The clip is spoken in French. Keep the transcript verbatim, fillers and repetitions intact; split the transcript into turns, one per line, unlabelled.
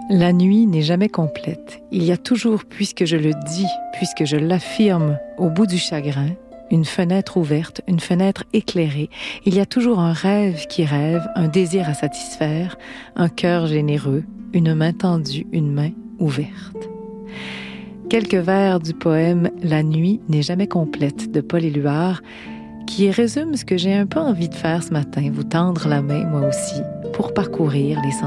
La nuit n'est jamais complète. Il y a toujours, puisque je le dis, puisque je l'affirme, au bout du chagrin, une fenêtre ouverte, une fenêtre éclairée. Il y a toujours un rêve qui rêve, un désir à satisfaire, un cœur généreux, une main tendue, une main ouverte. Quelques vers du poème « La nuit n'est jamais complète » de Paul Éluard, qui résume ce que j'ai un peu envie de faire ce matin, vous tendre la main, moi aussi, pour parcourir les sentiers